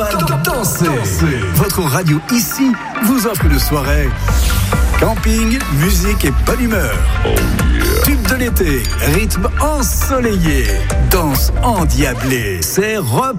va danser. Votre radio ici vous offre une soirée camping, musique et bonne humeur. Tube de l'été, rythme ensoleillé, danse endiablée. C'est reparti.